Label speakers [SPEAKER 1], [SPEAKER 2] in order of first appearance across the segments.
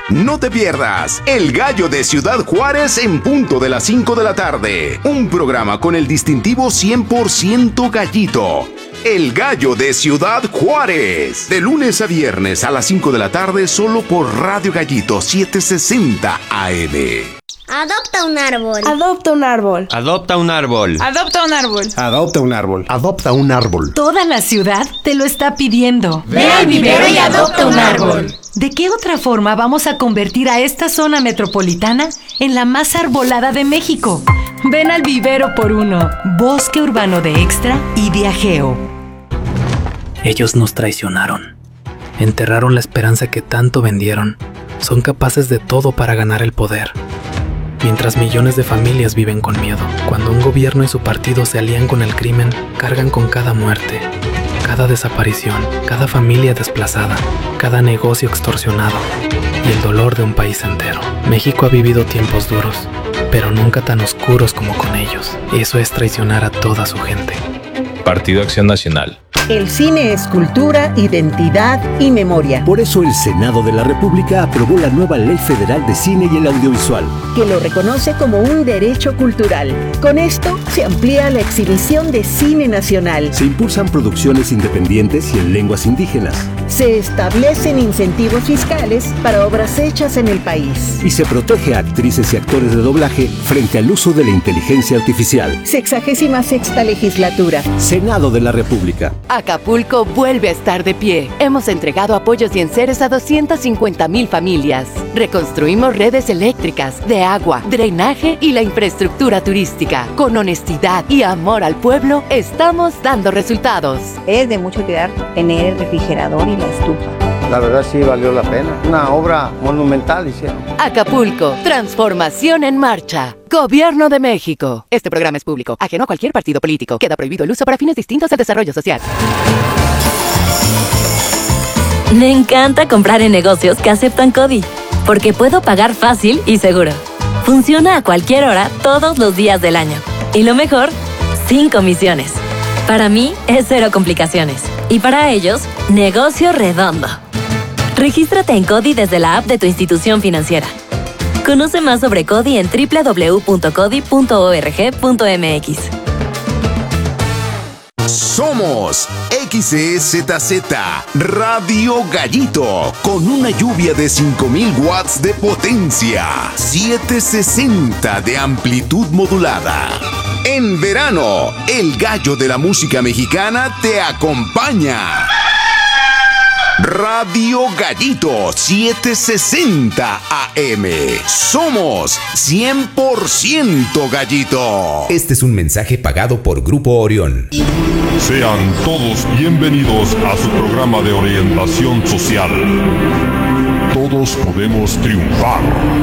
[SPEAKER 1] No te pierdas El Gallo de Ciudad Juárez en punto de las 5 de la tarde. Un programa con el distintivo 100% gallito. El Gallo de Ciudad Juárez. De lunes a viernes a las 5 de la tarde solo por Radio Gallito 760 AM.
[SPEAKER 2] Adopta un árbol.
[SPEAKER 3] Adopta un árbol.
[SPEAKER 4] Adopta un árbol.
[SPEAKER 5] Adopta un árbol.
[SPEAKER 6] Adopta un árbol.
[SPEAKER 7] Adopta un árbol.
[SPEAKER 8] Toda la ciudad te lo está pidiendo.
[SPEAKER 2] Ve al vivero y adopta un árbol.
[SPEAKER 8] ¿De qué otra forma vamos a convertir a esta zona metropolitana en la más arbolada de México? Ven al vivero por uno. Bosque urbano de Extra y Viajeo.
[SPEAKER 9] Ellos nos traicionaron. Enterraron la esperanza que tanto vendieron. Son capaces de todo para ganar el poder. Mientras millones de familias viven con miedo, cuando un gobierno y su partido se alían con el crimen, cargan con cada muerte, cada desaparición, cada familia desplazada, cada negocio extorsionado y el dolor de un país entero. México ha vivido tiempos duros, pero nunca tan oscuros como con ellos. Eso es traicionar a toda su gente.
[SPEAKER 10] Partido Acción Nacional.
[SPEAKER 11] El cine es cultura, identidad y memoria.
[SPEAKER 12] Por eso el Senado de la República aprobó la nueva Ley Federal de Cine y el Audiovisual,
[SPEAKER 11] que lo reconoce como un derecho cultural. Con esto se amplía la exhibición de cine nacional.
[SPEAKER 12] Se impulsan producciones independientes y en lenguas indígenas.
[SPEAKER 11] Se establecen incentivos fiscales para obras hechas en el país.
[SPEAKER 12] Y se protege a actrices y actores de doblaje frente al uso de la inteligencia artificial.
[SPEAKER 11] 66ª legislatura.
[SPEAKER 12] Senado de la República.
[SPEAKER 13] Acapulco vuelve a estar de pie. Hemos entregado apoyos y enseres a 250,000 familias. Reconstruimos redes eléctricas, de agua, drenaje y la infraestructura turística. Con honestidad y amor al pueblo, estamos dando resultados.
[SPEAKER 14] Es de mucho cuidar tener el refrigerador y la estufa.
[SPEAKER 15] La verdad sí valió la pena. Una obra monumental hicieron.
[SPEAKER 13] Acapulco, transformación en marcha. Gobierno de México. Este programa es público, ajeno a cualquier partido político. Queda prohibido el uso para fines distintos al desarrollo social.
[SPEAKER 16] Me encanta comprar en negocios que aceptan CODI, porque puedo pagar fácil y seguro. Funciona a cualquier hora, todos los días del año. Y lo mejor, sin comisiones. Para mí, es cero complicaciones. Y para ellos, negocio redondo. Regístrate en CODI desde la app de tu institución financiera. Conoce más sobre CODI en www.codi.org.mx.
[SPEAKER 1] Somos XEZZ Radio Gallito, con una lluvia de 5,000 watts de potencia, 760 de amplitud modulada. En verano, el gallo de la música mexicana te acompaña. Radio Gallito 760 AM. Somos 100% Gallito.
[SPEAKER 17] Este es un mensaje pagado por Grupo Orión.
[SPEAKER 18] Sean todos bienvenidos a su programa de orientación social. Todos podemos triunfar.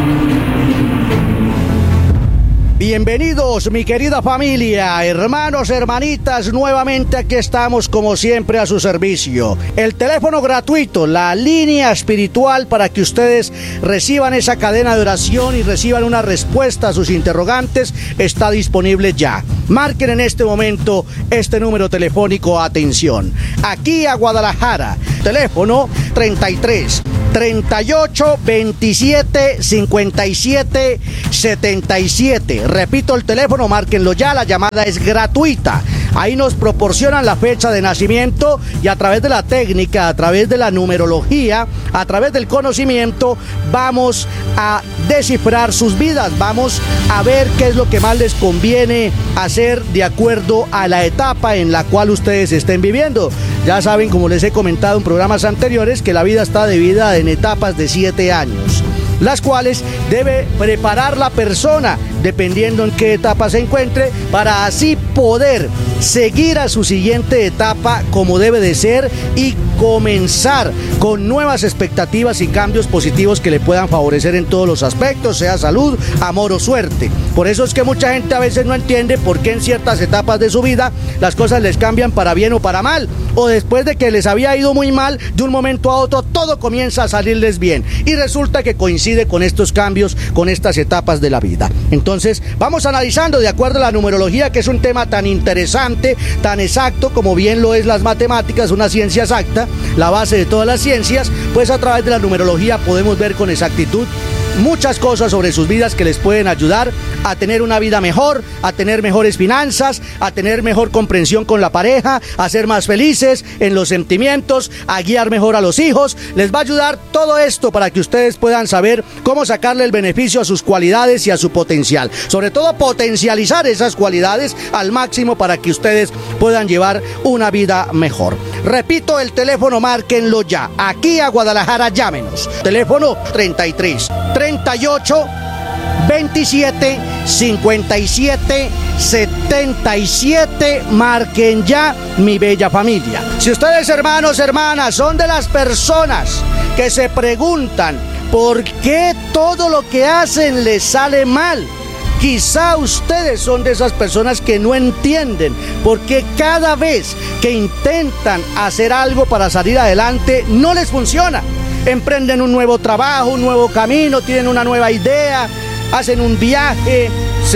[SPEAKER 19] Bienvenidos, mi querida familia, hermanos, hermanitas, nuevamente aquí estamos como siempre a su servicio. El teléfono gratuito, la línea espiritual para que ustedes reciban esa cadena de oración y reciban una respuesta a sus interrogantes, está disponible ya. Marquen en este momento este número telefónico, atención. Aquí a Guadalajara, teléfono 33 38 27 57 77. Repito el teléfono, márquenlo ya, la llamada es gratuita. Ahí nos proporcionan la fecha de nacimiento y a través de la técnica, a través de la numerología, a través del conocimiento, vamos a descifrar sus vidas, vamos a ver qué es lo que más les conviene hacer de acuerdo a la etapa en la cual ustedes estén viviendo. Ya saben, como les he comentado en programas anteriores, que la vida está dividida en etapas de 7 años, las cuales debe preparar la persona dependiendo en qué etapa se encuentre, para así poder seguir a su siguiente etapa como debe de ser y comenzar con nuevas expectativas y cambios positivos que le puedan favorecer en todos los aspectos, sea salud, amor o suerte. Por eso es que mucha gente a veces no entiende por qué en ciertas etapas de su vida las cosas les cambian para bien o para mal, o después de que les había ido muy mal, de un momento a otro todo comienza a salirles bien y resulta que coincide con estos cambios, con estas etapas de la vida. Entonces, Entonces, vamos analizando de acuerdo a la numerología, que es un tema tan interesante, tan exacto, como bien lo es las matemáticas, una ciencia exacta, la base de todas las ciencias. Pues a través de la numerología podemos ver con exactitud muchas cosas sobre sus vidas que les pueden ayudar a tener una vida mejor, a tener mejores finanzas, a tener mejor comprensión con la pareja, a ser más felices en los sentimientos, a guiar mejor a los hijos. Les va a ayudar todo esto para que ustedes puedan saber cómo sacarle el beneficio a sus cualidades y a su potencial. Sobre todo potencializar esas cualidades al máximo para que ustedes puedan llevar una vida mejor. Repito el teléfono, márquenlo ya. Aquí a Guadalajara, llámenos. Teléfono 33 38 27 57 77. Marquen ya, mi bella familia. Si ustedes, hermanos, hermanas, son de las personas que se preguntan por qué todo lo que hacen les sale mal, quizá ustedes son de esas personas que no entienden por qué cada vez que intentan hacer algo para salir adelante no les funciona. Emprenden un nuevo trabajo, un nuevo camino, tienen una nueva idea, hacen un viaje,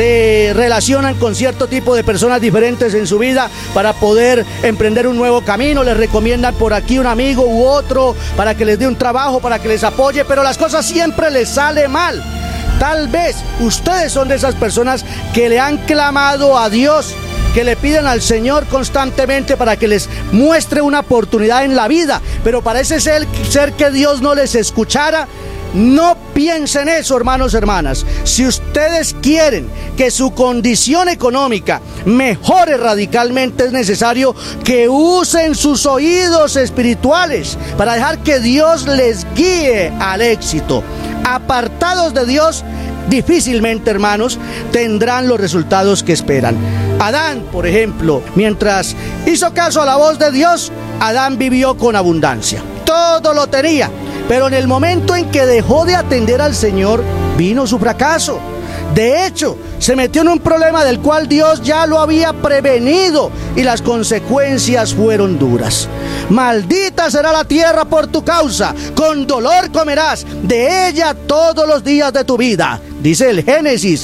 [SPEAKER 19] se relacionan con cierto tipo de personas diferentes en su vida para poder emprender un nuevo camino. Les recomiendan por aquí un amigo u otro para que les dé un trabajo, para que les apoye, pero las cosas siempre les salen mal. Tal vez ustedes son de esas personas que le han clamado a Dios, que le piden al Señor constantemente para que les muestre una oportunidad en la vida, pero parece ser que Dios no les escuchara. No piensen eso, hermanos, hermanas. Si ustedes quieren que su condición económica mejore radicalmente, es necesario que usen sus oídos espirituales para dejar que Dios les guíe al éxito. Apartados de Dios, difícilmente, hermanos, tendrán los resultados que esperan. Adán, por ejemplo, mientras hizo caso a la voz de Dios, Adán vivió con abundancia. Todo lo tenía, pero en el momento en que dejó de atender al Señor, vino su fracaso. De hecho, se metió en un problema del cual Dios ya lo había prevenido y las consecuencias fueron duras. Maldita será la tierra por tu causa, con dolor comerás de ella todos los días de tu vida, dice el Génesis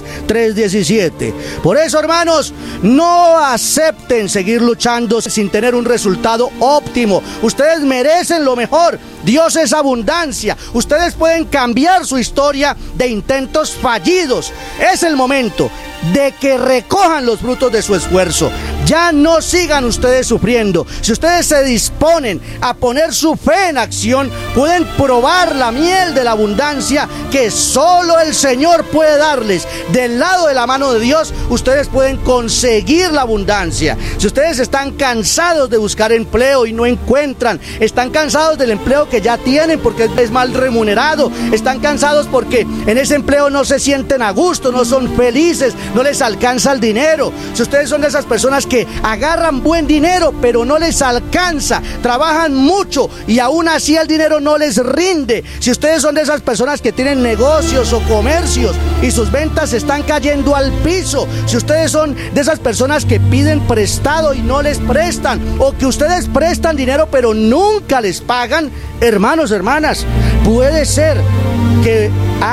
[SPEAKER 19] 3:17. Por eso, hermanos, no acepten seguir luchando sin tener un resultado óptimo. Ustedes merecen lo mejor. Dios es abundancia. Ustedes pueden cambiar su historia de intentos fallidos. Es el momento de que recojan los frutos de su esfuerzo. Ya no sigan ustedes sufriendo. Si ustedes se disponen a poner su fe en acción, pueden probar la miel de la abundancia que solo el Señor puede darles. Del lado de la mano de Dios, ustedes pueden conseguir la abundancia. Si ustedes están cansados de buscar empleo y no encuentran, están cansados del empleo que ya tienen porque es mal remunerado, están cansados porque en ese empleo no se sienten a gusto, no son felices, no les alcanza el dinero. Si ustedes son de esas personas que agarran buen dinero pero no les alcanza, trabajan mucho y aún así el dinero no les rinde. Si ustedes son de esas personas que tienen negocios o comercios y sus ventas están cayendo al piso, si ustedes son de esas personas que piden prestado y no les prestan, o que ustedes prestan dinero pero nunca les pagan, hermanos, hermanas, puede ser que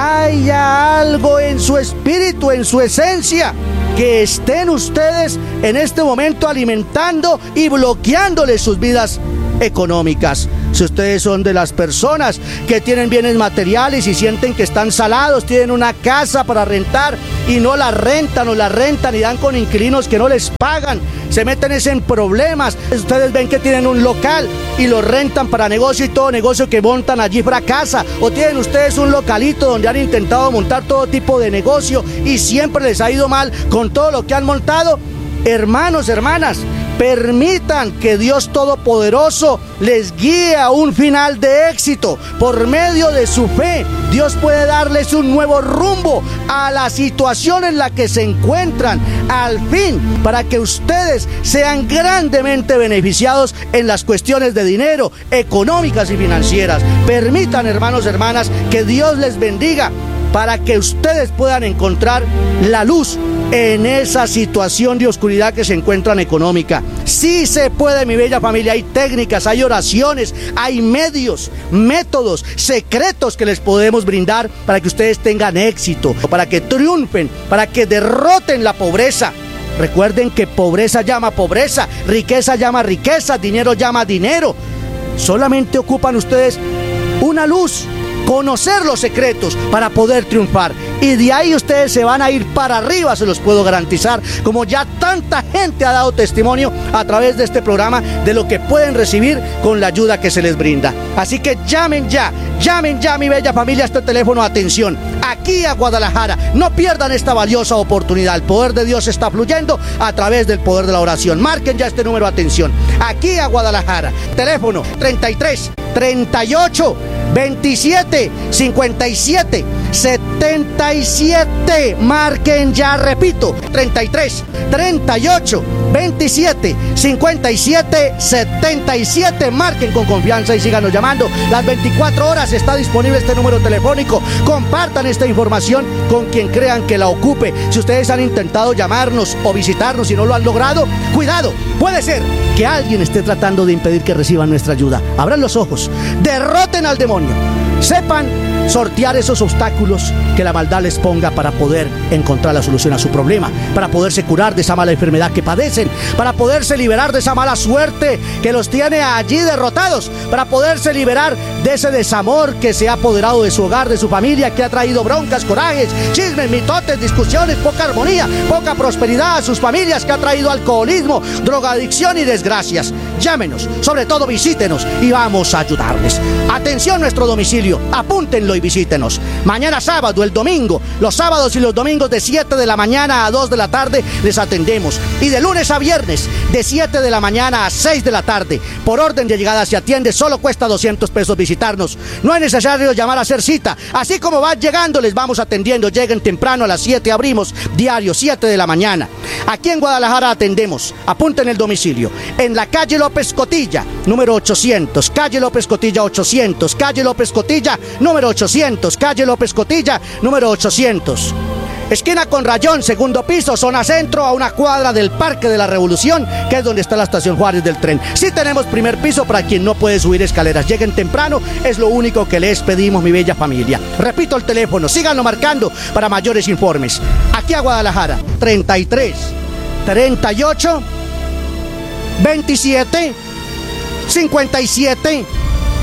[SPEAKER 19] haya algo en su espíritu, en su esencia, que estén ustedes en este momento alimentando y bloqueándoles sus vidas económicas. Si ustedes son de las personas que tienen bienes materiales y sienten que están salados, tienen una casa para rentar y no la rentan o la rentan y dan con inquilinos que no les pagan, se meten en problemas. Ustedes ven que tienen un local y lo rentan para negocio y todo negocio que montan allí fracasa. O tienen ustedes un localito donde han intentado montar todo tipo de negocio y siempre les ha ido mal con todo lo que han montado. Hermanos, hermanas, permitan que Dios Todopoderoso les guíe a un final de éxito. Por medio de su fe, Dios puede darles un nuevo rumbo a la situación en la que se encuentran, al fin, para que ustedes sean grandemente beneficiados en las cuestiones de dinero, económicas y financieras. Permitan, hermanos, hermanas, que Dios les bendiga. para que ustedes puedan encontrar la luz en esa situación de oscuridad que se encuentran económica. Sí se puede, mi bella familia. Hay técnicas, hay oraciones, hay medios, métodos, secretos que les podemos brindar para que ustedes tengan éxito, para que triunfen, para que derroten la pobreza. Recuerden que pobreza llama pobreza, riqueza llama riqueza, dinero llama dinero. Solamente ocupan ustedes una luz, conocer los secretos para poder triunfar. Y de ahí ustedes se van a ir para arriba, se los puedo garantizar, como ya tanta gente ha dado testimonio a través de este programa de lo que pueden recibir con la ayuda que se les brinda. Así que llamen ya, mi bella familia, a este teléfono. Atención, aquí a Guadalajara. No pierdan esta valiosa oportunidad. El poder de Dios está fluyendo a través del poder de la oración. Marquen ya este número, atención. Aquí a Guadalajara. Teléfono 33 38 27 57 77. Marquen ya, repito, 33 38 27 57 77. Marquen con confianza y síganos llamando. Las 24 horas está disponible este número telefónico. Compartan esta información con quien crean que la ocupe. Si ustedes han intentado llamarnos o visitarnos y no lo han logrado, cuidado, puede ser que alguien esté tratando de impedir que reciban nuestra ayuda. Abran los ojos, derroten al demonio, sepan sortear esos obstáculos que la maldad les ponga para poder encontrar la solución a su problema, para poderse curar de esa mala enfermedad que padecen, para poderse liberar de esa mala suerte que los tiene allí derrotados, para poderse liberar de ese desamor que se ha apoderado de su hogar, de su familia, que ha traído broncas, corajes, chismes, mitotes, discusiones, poca armonía, poca prosperidad a sus familias, que ha traído alcoholismo, drogadicción y desgracias. Llámenos, sobre todo visítenos y vamos a ayudarles. Atención, nuestro domicilio, apúntenlo y visítenos. Mañana sábado, el domingo, los sábados y los domingos de 7 de la mañana a 2 de la tarde les atendemos. Y de lunes a viernes, de 7 de la mañana a 6 de la tarde. Por orden de llegada se atiende, solo cuesta 200 pesos visitarnos. No es necesario llamar a hacer cita. Así como van llegando, les vamos atendiendo. Lleguen temprano, a las 7 abrimos, diario, 7 de la mañana. Aquí en Guadalajara atendemos. Apunten el domicilio. En la calle López Cotilla, número 800. Calle López Cotilla 800. Calle López Cotilla, número 800. Calle López Cotilla, número 800. Esquina con Rayón, segundo piso, zona centro, a una cuadra del Parque de la Revolución, que es donde está la estación Juárez del tren. Sí tenemos primer piso para quien no puede subir escaleras. Lleguen temprano, es lo único que les pedimos, mi bella familia. Repito el teléfono, síganlo marcando para mayores informes. Aquí a Guadalajara, 33 38 27 57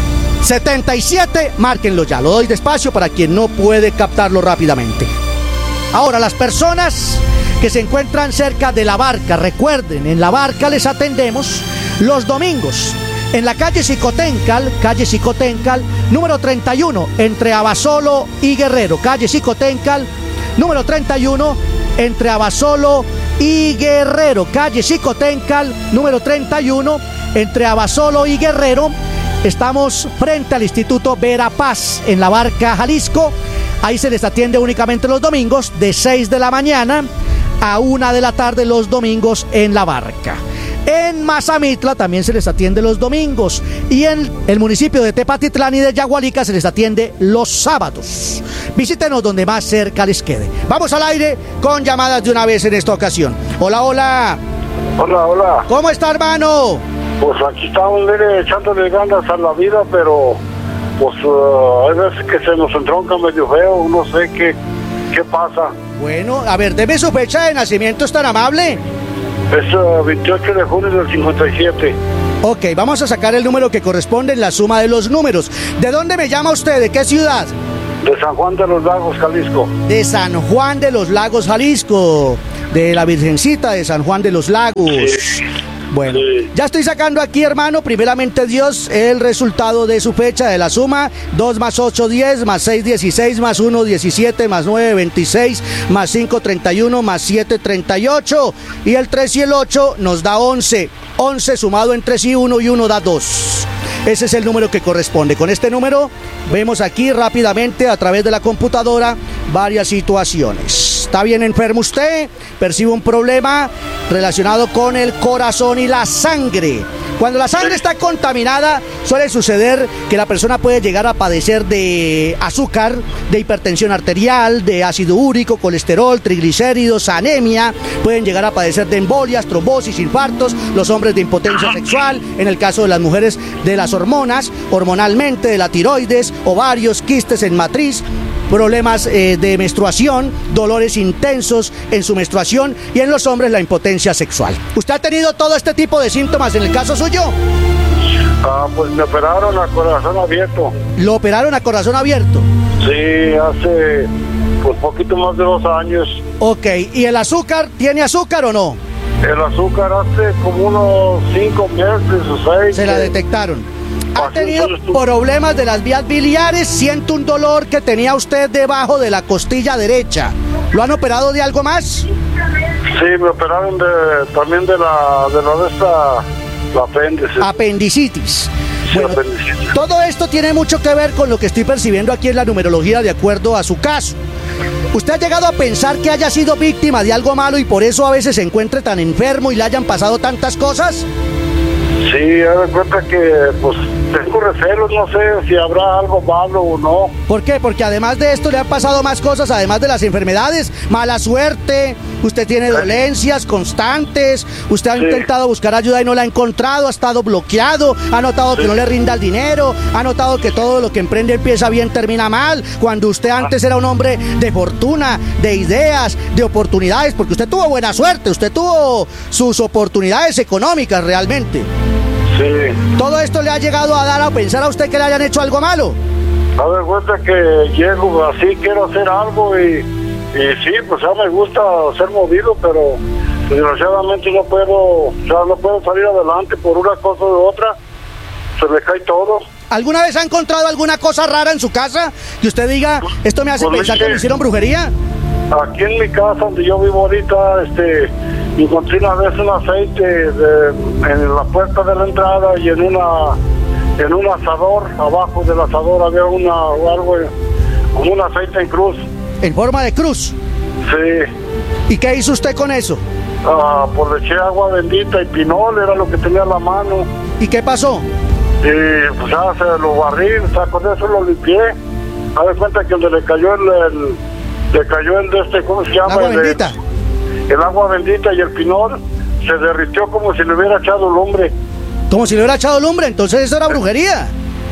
[SPEAKER 19] 77. Márquenlo ya, lo doy despacio para quien no puede captarlo rápidamente. Ahora, las personas que se encuentran cerca de La Barca, recuerden, en La Barca les atendemos los domingos en la calle Xicoténcal, número 31, entre Abasolo y Guerrero. Calle Xicoténcal, número 31, entre Abasolo y Guerrero. Calle Xicoténcal, número 31, entre Abasolo y Guerrero. Estamos frente al Instituto Verapaz en La Barca, Jalisco. Ahí se les atiende únicamente los domingos, de 6 de la mañana a 1 de la tarde los domingos en La Barca. En Mazamitla también se les atiende los domingos. Y en el municipio de Tepatitlán y de Yagualica se les atiende los sábados. Visítenos donde más cerca les quede. Vamos al aire con llamadas de una vez en esta ocasión. Hola, hola.
[SPEAKER 3] Hola, hola.
[SPEAKER 19] ¿Cómo está, hermano?
[SPEAKER 3] Pues aquí estamos, mire, echándole ganas a la vida, pero pues hay veces que se nos entronca medio feo, no sé qué pasa.
[SPEAKER 19] Bueno, a ver, deme su fecha de nacimiento, ¿es tan amable?
[SPEAKER 3] Es 28 de junio del 57.
[SPEAKER 19] Ok, vamos a sacar el número que corresponde en la suma de los números. ¿De dónde me llama usted? ¿De qué ciudad?
[SPEAKER 3] De San Juan de los Lagos, Jalisco.
[SPEAKER 19] De San Juan de los Lagos, Jalisco. De la Virgencita de San Juan de los Lagos. Sí. Bueno, ya estoy sacando aquí, hermano, primeramente Dios, el resultado de su fecha de la suma. 2 más 8, 10, más 6, 16, más 1, 17, más 9, 26, más 5, 31, más 7, 38. Y el 3 y el 8 nos da 11. 11 sumado entre sí, 1 y 1 da 2. Ese es el número que corresponde. Con este número vemos aquí rápidamente a través de la computadora varias situaciones. ¿Está bien enfermo usted? ¿Percibe un problema relacionado con el corazón y la sangre? Cuando la sangre está contaminada, suele suceder que la persona puede llegar a padecer de azúcar, de hipertensión arterial, de ácido úrico, colesterol, triglicéridos, anemia, pueden llegar a padecer de embolias, trombosis, infartos, los hombres de impotencia sexual, en el caso de las mujeres de las hormonas, hormonalmente, de la tiroides, ovarios, quistes en matriz, problemas de menstruación, dolores intensos en su menstruación y en los hombres la impotencia sexual. ¿Usted ha tenido todo este tipo de síntomas en el caso suyo?
[SPEAKER 3] Pues me operaron a corazón abierto.
[SPEAKER 19] ¿Lo operaron a corazón abierto?
[SPEAKER 3] Sí, hace pues poquito más de 2 años.
[SPEAKER 19] Ok, ¿y el azúcar? ¿Tiene azúcar o no?
[SPEAKER 3] El azúcar hace como unos 5 meses o 6.
[SPEAKER 19] Se la detectaron. ¿Ha tenido problemas de las vías biliares? Siento un dolor que tenía usted debajo de la costilla derecha. ¿Lo han operado de algo más?
[SPEAKER 3] Sí, me operaron también de la apéndice.
[SPEAKER 19] Apendicitis.
[SPEAKER 3] Sí,
[SPEAKER 19] bueno,
[SPEAKER 3] apendicitis.
[SPEAKER 19] Todo esto tiene mucho que ver con lo que estoy percibiendo aquí en la numerología de acuerdo a su caso. ¿Usted ha llegado a pensar que haya sido víctima de algo malo y por eso a veces se encuentre tan enfermo y le hayan pasado tantas cosas?
[SPEAKER 3] Sí, me doy cuenta que pues tengo recelos, no sé si habrá algo malo o no.
[SPEAKER 19] ¿Por qué? Porque además de esto le han pasado más cosas, además de las enfermedades, mala suerte, usted tiene dolencias constantes, usted ha intentado buscar ayuda y no la ha encontrado, ha estado bloqueado, ha notado que no le rinda el dinero, ha notado que todo lo que emprende empieza bien, termina mal, cuando usted antes era un hombre de fortuna, de ideas, de oportunidades, porque usted tuvo buena suerte, usted tuvo sus oportunidades económicas realmente.
[SPEAKER 3] Sí.
[SPEAKER 19] ¿Todo esto le ha llegado a dar a pensar a usted que le hayan hecho algo malo?
[SPEAKER 3] A ver, cuenta que llego así, quiero hacer algo y sí, pues ya me gusta ser movido, pero desgraciadamente no puedo salir adelante por una cosa u otra, se me cae todo.
[SPEAKER 19] ¿Alguna vez ha encontrado alguna cosa rara en su casa que usted diga, esto me hace pensar que me hicieron brujería?
[SPEAKER 3] Aquí en mi casa, donde yo vivo ahorita, encontré una vez un aceite en la puerta de la entrada y en un asador, abajo del asador había algo como un aceite en cruz.
[SPEAKER 19] ¿En forma de cruz?
[SPEAKER 3] Sí.
[SPEAKER 19] ¿Y qué hizo usted con eso?
[SPEAKER 3] Pues le eché agua bendita y pinol, era lo que tenía en la mano.
[SPEAKER 19] ¿Y qué pasó?
[SPEAKER 3] Y pues ya se lo barrí, o sea, con eso lo limpié. A ver, cuenta que donde le cayó ¿cómo se llama?
[SPEAKER 19] ¿Agua bendita?
[SPEAKER 3] El agua bendita y el pinol se derritió como si le hubiera echado lumbre.
[SPEAKER 19] ¿Como si le hubiera echado lumbre? Entonces eso era brujería.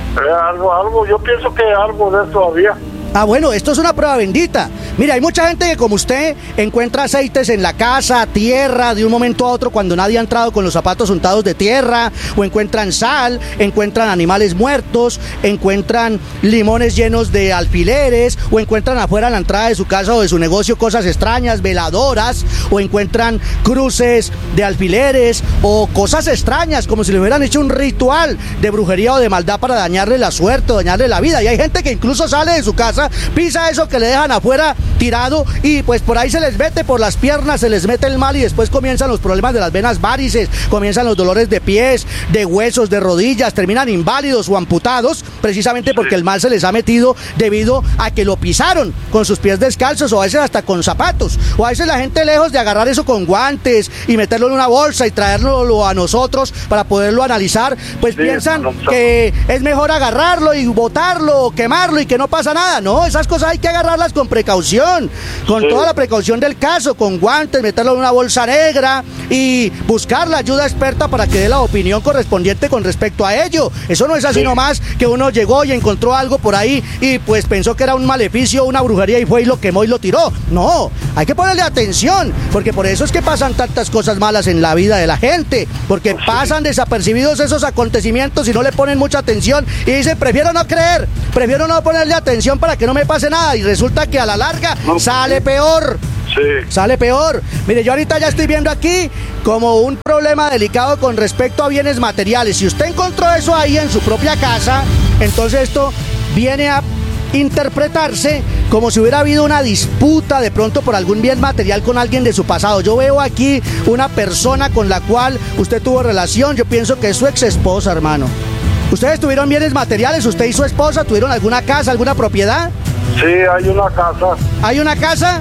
[SPEAKER 3] Algo, yo pienso que algo de eso había.
[SPEAKER 19] Ah, bueno, esto es una prueba bendita. Mira, hay mucha gente que como usted encuentra aceites en la casa, tierra, de un momento a otro cuando nadie ha entrado con los zapatos untados de tierra, o encuentran sal, encuentran animales muertos, encuentran limones llenos de alfileres, o encuentran afuera en la entrada de su casa o de su negocio cosas extrañas, veladoras, o encuentran cruces de alfileres, o cosas extrañas, como si le hubieran hecho un ritual de brujería o de maldad para dañarle la suerte o dañarle la vida. Y hay gente que incluso sale de su casa, pisa eso que le dejan afuera tirado y pues por ahí se les mete por las piernas, se les mete el mal y después comienzan los problemas de las venas varices, comienzan los dolores de pies, de huesos, de rodillas, terminan inválidos o amputados precisamente porque el mal se les ha metido debido a que lo pisaron con sus pies descalzos o a veces hasta con zapatos, o a veces la gente lejos de agarrar eso con guantes y meterlo en una bolsa y traerlo a nosotros para poderlo analizar, pues piensan que es mejor agarrarlo y botarlo o quemarlo y que no pasa nada. No, esas cosas hay que agarrarlas con precaución, con toda la precaución del caso, con guantes, meterlo en una bolsa negra y buscar la ayuda experta para que dé la opinión correspondiente con respecto a ello. Eso no es así nomás que uno llegó y encontró algo por ahí y pues pensó que era un maleficio, una brujería y fue y lo quemó y lo tiró. No, hay que ponerle atención, porque por eso es que pasan tantas cosas malas en la vida de la gente, porque pasan desapercibidos esos acontecimientos y no le ponen mucha atención y dicen, prefiero no creer, prefiero no ponerle atención para que no me pase nada, y resulta que a la larga sale peor. Sí. Sale peor. Mire, yo ahorita ya estoy viendo aquí como un problema delicado con respecto a bienes materiales. Si usted encontró eso ahí en su propia casa, entonces esto viene a interpretarse como si hubiera habido una disputa de pronto por algún bien material con alguien de su pasado. Yo veo aquí una persona con la cual usted tuvo relación, yo pienso que es su ex esposa, hermano. ¿Ustedes tuvieron bienes materiales? ¿Usted y su esposa tuvieron alguna casa, alguna propiedad? Sí, hay una casa. ¿Hay una casa?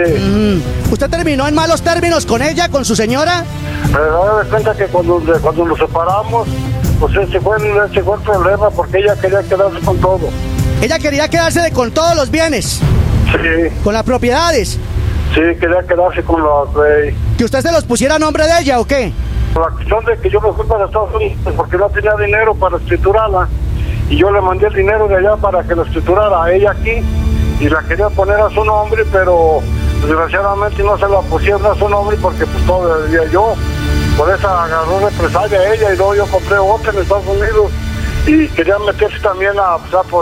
[SPEAKER 19] Sí. ¿Usted terminó en malos términos con ella, con su señora?
[SPEAKER 3] Me doy cuenta que cuando nos separamos, pues ese fue el problema, porque ella quería quedarse con todo.
[SPEAKER 19] Ella quería quedarse con todos los bienes.
[SPEAKER 3] Sí.
[SPEAKER 19] Con las propiedades.
[SPEAKER 3] Sí, quería quedarse con los...
[SPEAKER 19] ¿Que usted se los pusiera a nombre de ella o qué?
[SPEAKER 3] La cuestión de que yo me fui para Estados Unidos porque no tenía dinero para escriturarla, y yo le mandé el dinero de allá para que lo escriturara a ella aquí, y la quería poner a su nombre, pero desgraciadamente no se la pusieron a su nombre porque pues todo debía yo. Por esa agarró represalia a ella, y luego yo compré otra en Estados Unidos y quería meterse también a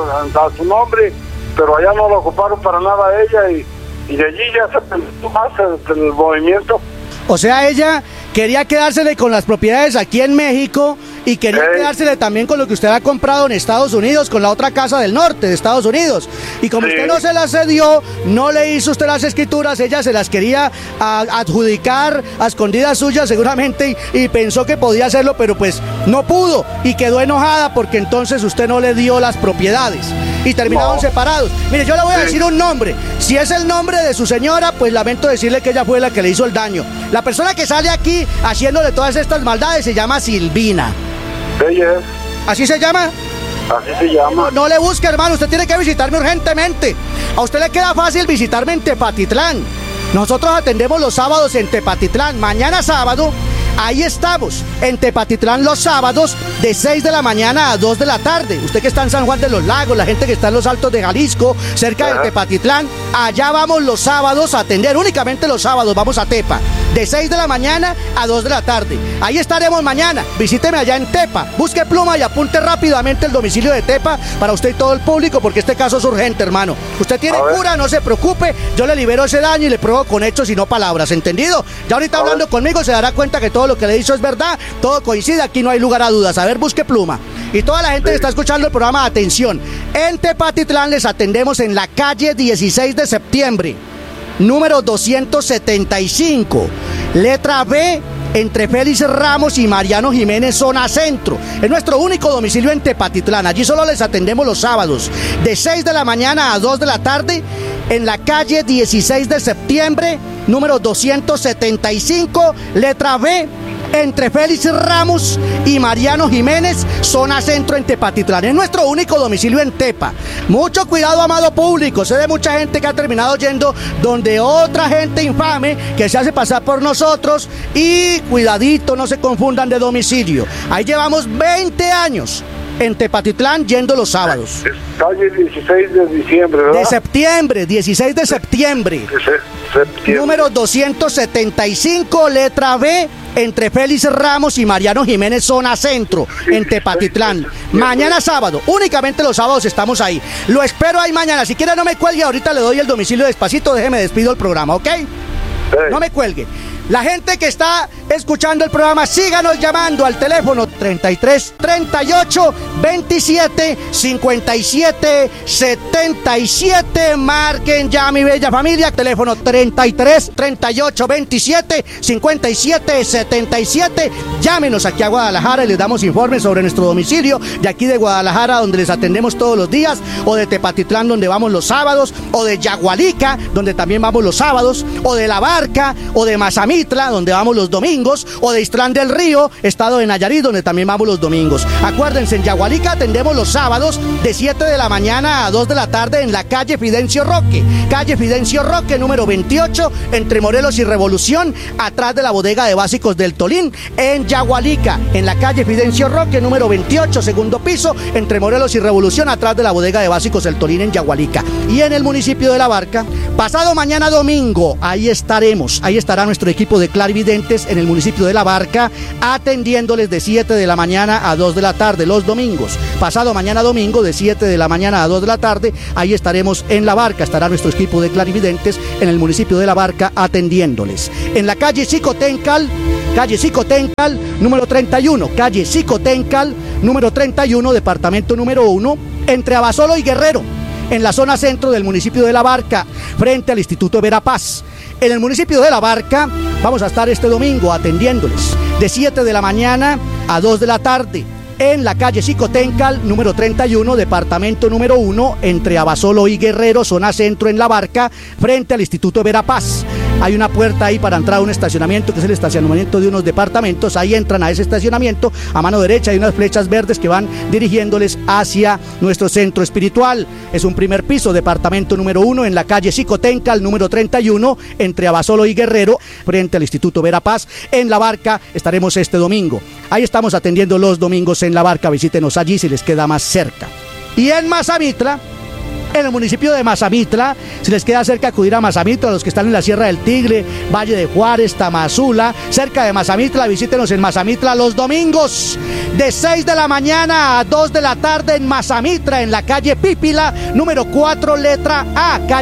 [SPEAKER 3] su nombre, pero allá no lo ocuparon para nada a ella, y de allí ya se pensó más el movimiento.
[SPEAKER 19] O sea, ella quería quedársele con las propiedades aquí en México y quería quedársele también con lo que usted ha comprado en Estados Unidos, con la otra casa del norte de Estados Unidos. Y como usted no se las cedió, no le hizo usted las escrituras, ella se las quería adjudicar a escondidas suyas seguramente, y pensó que podía hacerlo, pero pues no pudo, y quedó enojada porque entonces usted no le dio las propiedades y terminaron separados. Mire, yo le voy a decir un nombre. Si es el nombre de su señora, pues lamento decirle que ella fue la que le hizo el daño. La persona que sale aquí haciéndole todas estas maldades se llama Silvina.
[SPEAKER 3] Ella es.
[SPEAKER 19] ¿Así se llama?
[SPEAKER 3] Así se llama.
[SPEAKER 19] No le busque, hermano, usted tiene que visitarme urgentemente. A usted le queda fácil visitarme en Tepatitlán. Nosotros atendemos los sábados en Tepatitlán. Mañana sábado, ahí estamos, en Tepatitlán los sábados de 6 de la mañana a 2 de la tarde. Usted que está en San Juan de los Lagos, la gente que está en los Altos de Jalisco, cerca de Tepatitlán, allá vamos los sábados a atender, únicamente los sábados vamos a Tepa, de 6 de la mañana a 2 de la tarde. Ahí estaremos mañana, visíteme allá en Tepa, busque pluma y apunte rápidamente el domicilio de Tepa para usted y todo el público, porque este caso es urgente, hermano. Usted tiene cura, no se preocupe, yo le libero ese daño y le pruebo con hechos y no palabras, ¿entendido? Ya ahorita hablando conmigo se dará cuenta que todo lo que le he dicho es verdad, todo coincide, aquí no hay lugar a dudas. A ver, busque pluma. Y toda la gente que está escuchando el programa, atención, en Tepatitlán les atendemos en la calle 16 de septiembre, número 275, letra B, entre Félix Ramos y Mariano Jiménez, zona centro. Es nuestro único domicilio en Tepatitlán. Allí solo les atendemos los sábados, de 6 de la mañana a 2 de la tarde, en la calle 16 de septiembre, número 275, letra B, entre Félix Ramos y Mariano Jiménez, zona centro en Tepatitlán. Es nuestro único domicilio en Tepa. Mucho cuidado, amado público. Sé de mucha gente que ha terminado yendo donde otra gente infame que se hace pasar por nosotros, y cuidadito, no se confundan de domicilio. Ahí llevamos 20 años en Tepatitlán yendo los sábados.
[SPEAKER 3] Calle 16 de diciembre, ¿verdad?
[SPEAKER 19] De septiembre, 16 de septiembre. Número 275, letra B, entre Félix Ramos y Mariano Jiménez, zona centro, en Tepatitlán. Mañana sábado, únicamente los sábados estamos ahí. Lo espero ahí mañana. Si quiere no me cuelgue, ahorita le doy el domicilio despacito, déjeme despido el programa, ¿ok? No me cuelgue. La gente que está escuchando el programa, síganos llamando al teléfono 33 38 27 57 77. Marquen ya, mi bella familia. Teléfono 33 38 27 57 77. Llámenos aquí a Guadalajara y les damos informes sobre nuestro domicilio de aquí de Guadalajara, donde les atendemos todos los días, o de Tepatitlán, donde vamos los sábados, o de Yagualica, donde también vamos los sábados, o de La Barca, o de Mazamitla, donde vamos los domingos, o de Islán del Río, estado de Nayarit, donde también vamos los domingos. Acuérdense, en Yagualica atendemos los sábados de 7 de la mañana a 2 de la tarde en la calle Fidencio Roque, número 28, entre Morelos y Revolución, atrás de la bodega de básicos del Tolín, en Yagualica, en la calle Fidencio Roque, número 28, segundo piso, entre Morelos y Revolución, atrás de la bodega de básicos del Tolín, en Yagualica. Y en el municipio de La Barca, pasado mañana domingo, ahí estaremos, ahí estará nuestro equipo de clarividentes en el municipio de La Barca, atendiéndoles de 7 de la mañana a 2 de la tarde los domingos. Pasado mañana domingo, de 7 de la mañana a 2 de la tarde, ahí estaremos en La Barca, estará nuestro equipo de clarividentes en el municipio de La Barca atendiéndoles. En la calle Xicotencal, número 31, calle Xicotencal, número 31, departamento número 1, entre Abasolo y Guerrero, en la zona centro del municipio de La Barca, frente al Instituto Verapaz. En el municipio de La Barca vamos a estar este domingo atendiéndoles de 7 de la mañana a 2 de la tarde en la calle Xicotencal, número 31, departamento número 1, entre Abasolo y Guerrero, zona centro en La Barca, frente al Instituto Verapaz. Hay una puerta ahí para entrar a un estacionamiento, que es el estacionamiento de unos departamentos. Ahí entran a ese estacionamiento. A mano derecha hay unas flechas verdes que van dirigiéndoles hacia nuestro centro espiritual. Es un primer piso, departamento número 1, en la calle Xicotenca, el número 31, entre Abasolo y Guerrero, frente al Instituto Verapaz. En La Barca estaremos este domingo. Ahí estamos atendiendo los domingos en La Barca. Visítenos allí si les queda más cerca. Y en Mazamitla, en el municipio de Mazamitla, si les queda cerca acudir a Mazamitla, los que están en la Sierra del Tigre, Valle de Juárez, Tamazula, cerca de Mazamitla, visítenos en Mazamitla los domingos, de 6 de la mañana a 2 de la tarde en Mazamitla, en la calle Pípila, número 4, letra A, calle